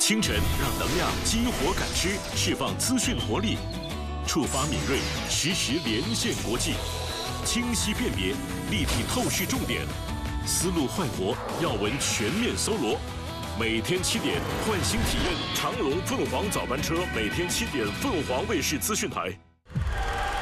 清晨让能量激活感知，释放资讯活力，触发敏锐，实时连线国际，清晰辨别，立体透视重点，思路焕活，要闻全面搜罗。每天7点，唤醒体验长隆凤凰早班车，每天7点，凤凰卫视资讯台。